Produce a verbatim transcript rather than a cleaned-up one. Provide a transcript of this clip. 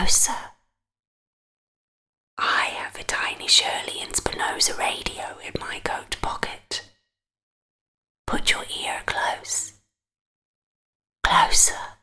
closer. I have a tiny Shirley and Spinoza radio in my coat pocket. Put your ear close. Closer.